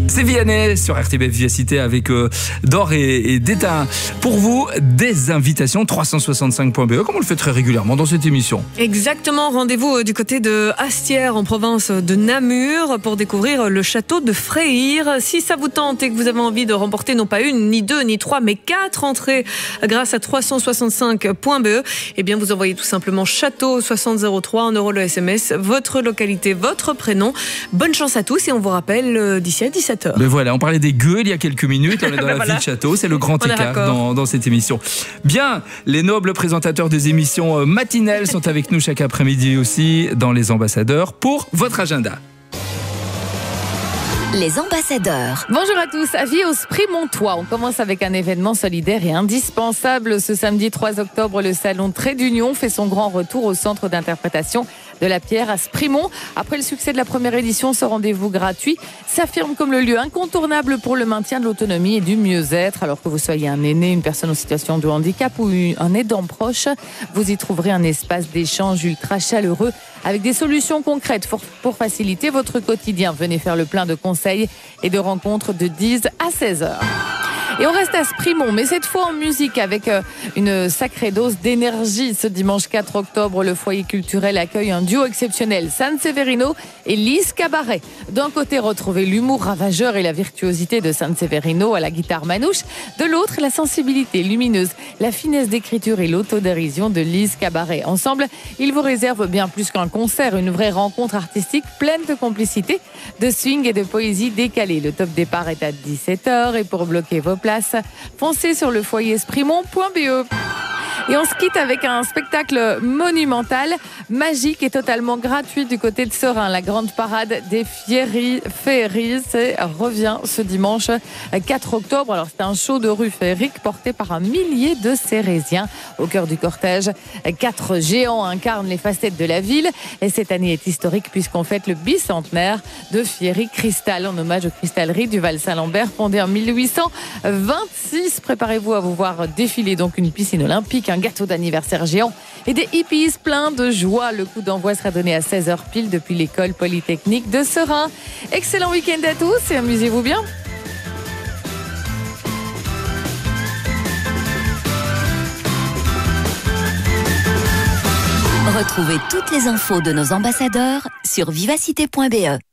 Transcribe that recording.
C'est Vianney sur RTBF Vivacité avec Dor et Détain. Pour vous, des invitations 365.be, comme on le fait très régulièrement dans cette émission. Exactement, rendez-vous du côté de Astières en province de Namur pour découvrir le château de Freyr. Si ça vous tente et que vous avez envie de remporter non pas une, ni deux, ni trois, mais 4 entrées grâce à 365.be, eh bien vous envoyez tout simplement château 6003, 1 € le SMS, votre localité, votre prénom. Bonne chance à tous et on vous rappelle d'ici à 17h. Mais voilà, on parlait des gueules il y a quelques minutes, on est dans la vie de château, c'est le grand écart dans cette émission. Bien, les nobles présentateurs des émissions matinales sont avec nous chaque après-midi aussi dans Les Ambassadeurs pour votre agenda. Les Ambassadeurs. Bonjour à tous, avis au Sprimontois. On commence avec un événement solidaire et indispensable. Ce samedi 3 octobre, le salon Trait d'Union fait son grand retour au centre d'interprétation de la Pierre à Sprimont. Après le succès de la première édition, ce rendez-vous gratuit s'affirme comme le lieu incontournable pour le maintien de l'autonomie et du mieux-être. Alors que vous soyez un aîné, une personne en situation de handicap ou un aidant proche, vous y trouverez un espace d'échange ultra chaleureux avec des solutions concrètes pour faciliter votre quotidien. Venez faire le plein de conseils et de rencontres de 10 à 16 heures. Et on reste à Sprimont, mais cette fois en musique avec une sacrée dose d'énergie. Ce dimanche 4 octobre, le foyer culturel accueille un duo exceptionnel, San Severino et Lise Cabaret. D'un côté, retrouvez l'humour ravageur et la virtuosité de San Severino à la guitare manouche. De l'autre, la sensibilité lumineuse, la finesse d'écriture et l'autodérision de Lise Cabaret. Ensemble, ils vous réservent bien plus qu'un concert, une vraie rencontre artistique pleine de complicité, de swing et de poésie décalée. Le top départ est à 17h et pour bloquer vos places, foncez sur le foyer sprimont.be. Et on se quitte avec un spectacle monumental, magique et totalement gratuit du côté de Serein. La grande parade des féeries revient ce dimanche 4 octobre. Alors c'est un show de rue féerique porté par un millier de Cérésiens. Au cœur du cortège, 4 géants incarnent les facettes de la ville. Et cette année est historique puisqu'on fête le bicentenaire de Féerie Cristal en hommage aux cristalleries du Val-Saint-Lambert fondées en 1826. Préparez-vous à vous voir défiler donc une piscine olympique, un gâteau d'anniversaire géant et des hippies pleins de joie. Le coup d'envoi sera donné à 16h pile depuis l'école polytechnique de Serein. Excellent week-end à tous et amusez-vous bien. Retrouvez toutes les infos de nos ambassadeurs sur vivacité.be.